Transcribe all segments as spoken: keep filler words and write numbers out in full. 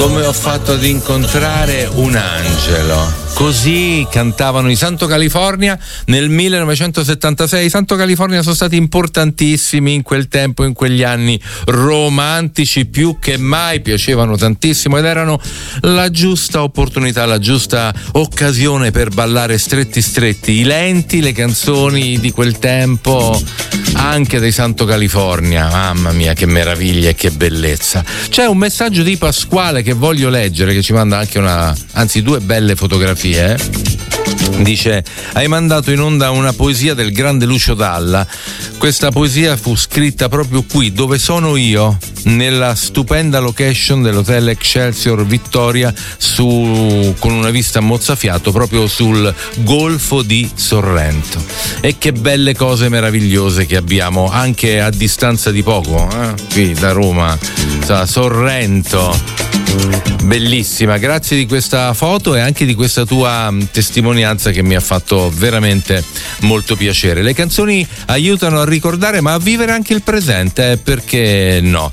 come ho fatto ad incontrare un angelo. Così cantavano i Santo California nel millenovecentosettantasei. I Santo California sono stati importantissimi in quel tempo, in quegli anni romantici, più che mai piacevano tantissimo ed erano la giusta opportunità, la giusta occasione per ballare stretti stretti i lenti, le canzoni di quel tempo, anche dei Santo California. Mamma mia, che meraviglia e che bellezza. C'è un messaggio di Pasquale che voglio leggere, che ci manda anche una, anzi due belle fotografie. Dice: hai mandato in onda una poesia del grande Lucio Dalla. Questa poesia fu scritta proprio qui dove sono io, nella stupenda location dell'hotel Excelsior Vittoria, su, con una vista a mozzafiato proprio sul golfo di Sorrento. E che belle cose meravigliose che abbiamo anche a distanza di poco, eh? Qui da Roma, da Sorrento. Bellissima, grazie di questa foto e anche di questa tua testimonianza che mi ha fatto veramente molto piacere. Le canzoni aiutano a ricordare ma a vivere anche il presente, eh, perché no?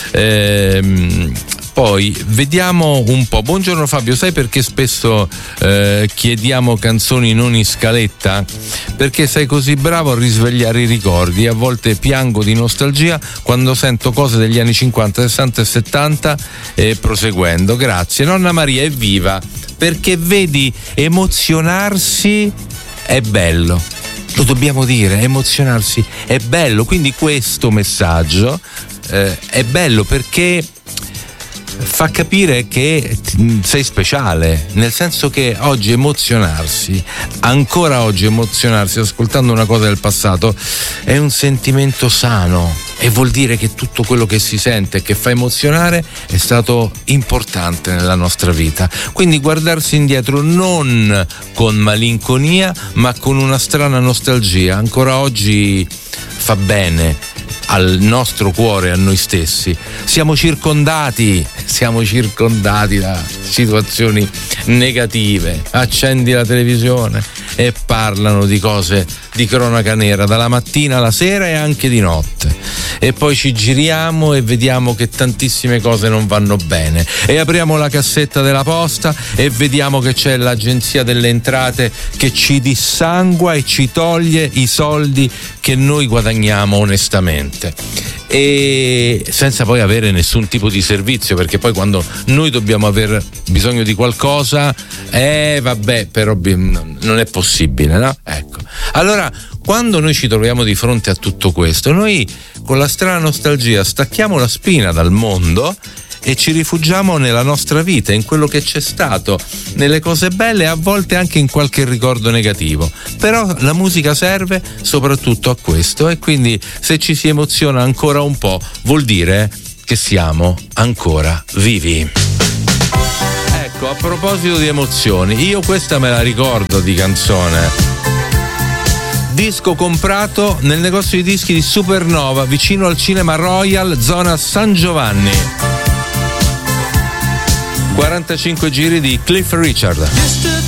Ehm, Poi vediamo un po'. Buongiorno Fabio, sai perché spesso eh, chiediamo canzoni non in scaletta? Perché sei così bravo a risvegliare i ricordi. A volte piango di nostalgia quando sento cose degli anni cinquanta, sessanta e settanta e proseguendo. Grazie. Nonna Maria, evviva! Perché vedi, emozionarsi è bello. Lo dobbiamo dire, emozionarsi è bello. Quindi questo messaggio eh, è bello perché fa capire che sei speciale, nel senso che oggi emozionarsi, ancora oggi emozionarsi ascoltando una cosa del passato è un sentimento sano e vuol dire che tutto quello che si sente e che fa emozionare è stato importante nella nostra vita. Quindi guardarsi indietro non con malinconia ma con una strana nostalgia ancora oggi fa bene al nostro cuore, a noi stessi. Siamo circondati, siamo circondati da situazioni negative. Accendi la televisione e parlano di cose di cronaca nera dalla mattina alla sera e anche di notte. E poi ci giriamo e vediamo che tantissime cose non vanno bene. E apriamo la cassetta della posta e vediamo che c'è l'agenzia delle entrate che ci dissangua e ci toglie i soldi che noi guadagniamo onestamente, e senza poi avere nessun tipo di servizio, perché poi quando noi dobbiamo aver bisogno di qualcosa, eh vabbè, però non è possibile, no? Ecco. Allora, quando noi ci troviamo di fronte a tutto questo, noi con la strana nostalgia stacchiamo la spina dal mondo e ci rifugiamo nella nostra vita, in quello che c'è stato, nelle cose belle e a volte anche in qualche ricordo negativo. Però la musica serve soprattutto a questo, e quindi se ci si emoziona ancora un po' vuol dire che siamo ancora vivi. Ecco, a proposito di emozioni, io questa me la ricordo di canzone. Disco comprato nel negozio di dischi di Supernova vicino al Cinema Royal, zona San Giovanni. quarantacinque giri di Cliff Richard.